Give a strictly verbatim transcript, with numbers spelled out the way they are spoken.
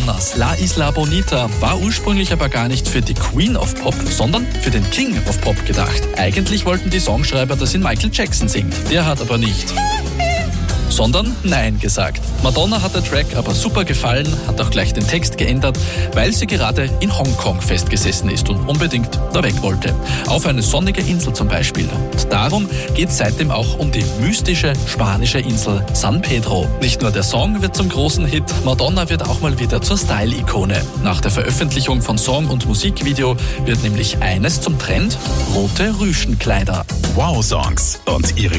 Madonnas La Isla Bonita war ursprünglich aber gar nicht für die Queen of Pop, sondern für den King of Pop gedacht. Eigentlich wollten die Songschreiber, dass ihn Michael Jackson singt. Der hat aber nicht sondern Nein gesagt. Madonna hat der Track aber super gefallen, hat auch gleich den Text geändert, weil sie gerade in Hongkong festgesessen ist und unbedingt da weg wollte. Auf eine sonnige Insel zum Beispiel. Und darum geht es seitdem auch um die mystische spanische Insel San Pedro. Nicht nur der Song wird zum großen Hit, Madonna wird auch mal wieder zur Style-Ikone. Nach der Veröffentlichung von Song und Musikvideo wird nämlich eines zum Trend: rote Rüschenkleider. Wow Songs und ihre